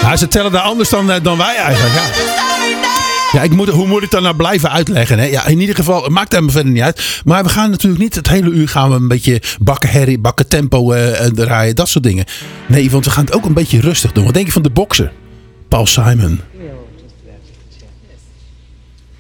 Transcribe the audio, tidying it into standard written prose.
Ja, ze tellen daar anders dan wij eigenlijk. Ja, hoe moet ik dat nou blijven uitleggen? Hè? Ja, in ieder geval, het maakt hem verder niet uit. Maar we gaan natuurlijk niet het hele uur gaan we een beetje bakken tempo draaien. Dat soort dingen. Nee, want we gaan het ook een beetje rustig doen. Wat denk je van de bokser? Paul Simon.